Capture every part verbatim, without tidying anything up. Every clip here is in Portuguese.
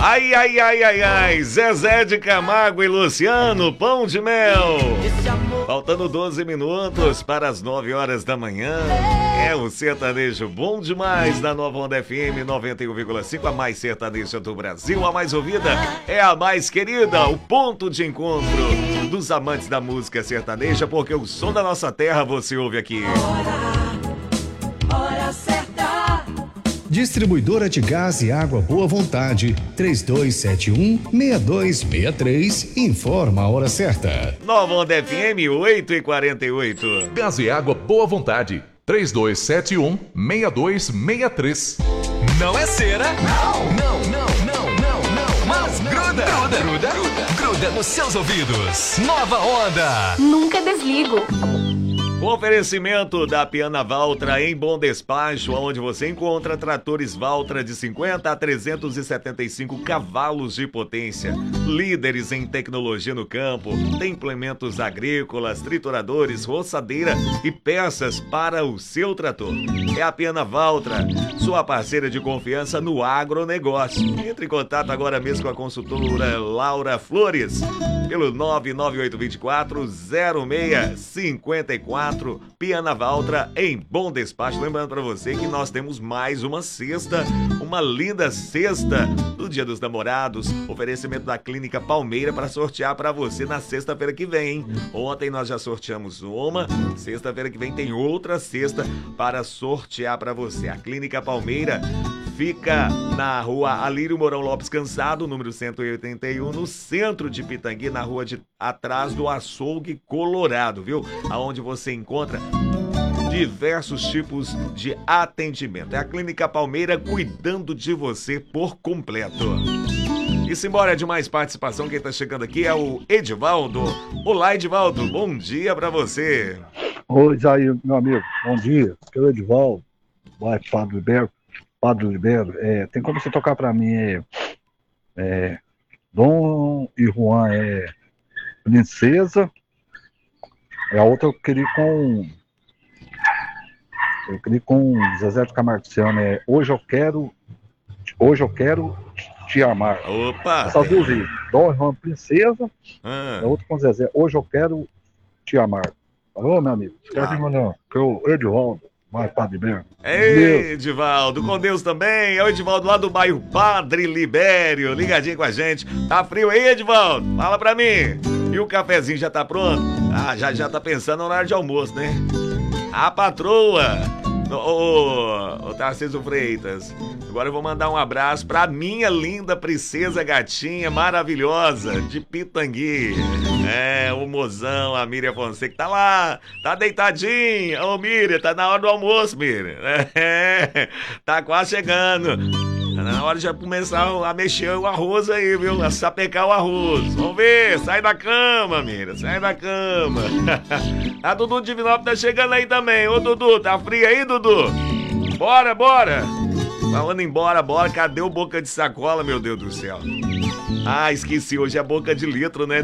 Ai, ai, ai, ai, ai, Zezé de Camargo e Luciano, Pão de Mel. Faltando doze minutos para as nove horas da manhã. É o sertanejo bom demais da Nova Onda F M noventa e um vírgula cinco, a mais sertaneja do Brasil, a mais ouvida, é a mais querida, o ponto de encontro dos amantes da música sertaneja, porque o som da nossa terra você ouve aqui. Hora certa. Distribuidora de gás e água Boa Vontade, três dois sete um, seis dois seis três, informa a hora certa. Nova Onda F M oito e quarenta e oito. Gás e água Boa Vontade, três dois sete um, seis dois seis três. Não é cera? Não, não, não, não, não, não. Mas gruda, gruda, gruda, gruda, gruda nos seus ouvidos. Nova Onda. Nunca desligo. Oferecimento da Piana Valtra em Bom Despacho, onde você encontra tratores Valtra de cinquenta a trezentos e setenta e cinco cavalos de potência. Líderes em tecnologia no campo, tem implementos agrícolas, trituradores, roçadeira e peças para o seu trator. É a Piana Valtra, sua parceira de confiança no agronegócio. Entre em contato agora mesmo com a consultora Laura Flores pelo nove nove oito dois quatro, zero seis cinco quatro. Piana Valtra em Bom Despacho. Lembrando para você que nós temos mais uma cesta, uma linda cesta do Dia dos Namorados, oferecimento da Clínica Palmeira para sortear para você na sexta-feira que vem, hein? Ontem nós já sorteamos uma, sexta-feira que vem tem outra cesta para sortear para você. A Clínica Palmeira fica na rua Alírio Mourão Lopes Cansado, número cento e oitenta e um, no centro de Pitangui, na rua de atrás do Açougue Colorado, viu? Aonde você encontra diversos tipos de atendimento. É a Clínica Palmeira cuidando de você por completo. E simbora de mais participação, quem tá chegando aqui é o Edivaldo. Olá, Edivaldo, bom dia pra você. Oi, Jair, meu amigo, bom dia. Aqui é o Edivaldo, vai Padre Libero. Padre Libero, é, tem como você tocar pra mim é, é, Dom e Juan é Princesa, e a outra eu queria com eu queria com Zezé de Camargo é Hoje eu quero Hoje eu quero te amar. Opa! Essas duas aí, Dom e Juan Princesa, ah. e a outra com Zezé, Hoje eu quero te amar. Alô, meu amigo, escreve ah. não, que é o Edivaldo. Vai, Padre Libério. Ei, Edivaldo, com Deus também. É o Edivaldo lá do bairro Padre Libério, ligadinho com a gente. Tá frio aí, Edivaldo? Fala pra mim. E o cafezinho já tá pronto? Ah, já já tá pensando no horário de almoço, né? A patroa, ô, ô Tarcísio Freitas, agora eu vou mandar um abraço pra minha linda princesa gatinha maravilhosa de Pitangui. É, o mozão, a Miriam Fonseca, tá lá, tá deitadinha. Ô, Miriam, tá na hora do almoço, Miriam. É, tá quase chegando. Tá na hora de já começar a mexer o arroz aí, viu? A sapecar o arroz. Vamos ver, sai da cama, Miriam, sai da cama. A Dudu Divinópolis tá chegando aí também. Ô, Dudu, tá frio aí, Dudu? Bora, bora. Falando embora, bora, cadê o boca de sacola, meu Deus do céu? Ah, esqueci, hoje é boca de litro, né?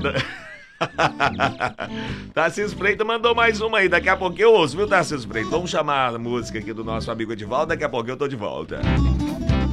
Tarcísio Freitas mandou mais uma aí, daqui a pouco eu ouço, viu, Tarcísio Freitas? Vamos chamar a música aqui do nosso amigo Edivaldo, daqui a pouco eu tô de volta.